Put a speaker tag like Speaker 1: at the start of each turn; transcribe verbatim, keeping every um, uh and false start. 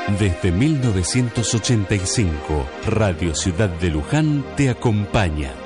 Speaker 1: Desde mil novecientos ochenta y cinco, Radio Ciudad de Luján te acompaña.